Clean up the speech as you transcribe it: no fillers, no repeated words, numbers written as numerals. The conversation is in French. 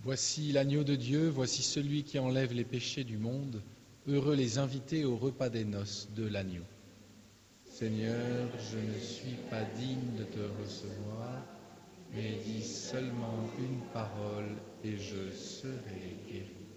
Voici l'agneau de Dieu, voici celui qui enlève les péchés du monde. Heureux les invités au repas des noces de l'agneau. Seigneur, je ne suis pas digne de te recevoir, mais dis seulement une parole et je serai guéri.